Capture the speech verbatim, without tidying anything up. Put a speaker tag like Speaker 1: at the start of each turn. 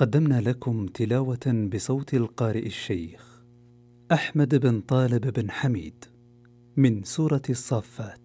Speaker 1: قدمنا لكم تلاوة بصوت القارئ الشيخ أحمد بن طالب بن حميد من سورة الصافات.